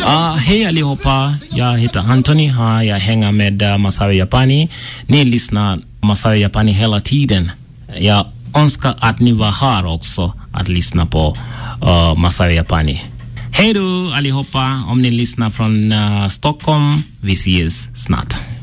Hej allihopa, jag heter Anthony. Jag hänger med Masawi Japani. Ni lyssnar Masawi Japani hela tiden. Jag önskar att ni var här också att lyssna på Masawi Japani. Hej då allihopa, om ni lyssnar från Stockholm, vi ses snart.